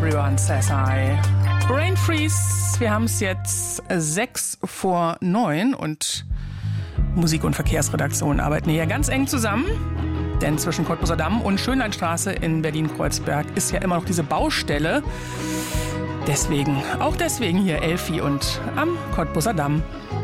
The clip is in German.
Everyone Says Hi. Brain Freeze. Wir haben es jetzt 8:06 und Musik- und Verkehrsredaktion arbeiten hier ganz eng zusammen. Denn zwischen Cottbuser Damm und Schönlandstraße in Berlin-Kreuzberg ist ja immer noch diese Baustelle. Deswegen hier Elfi und am Cottbuser Damm.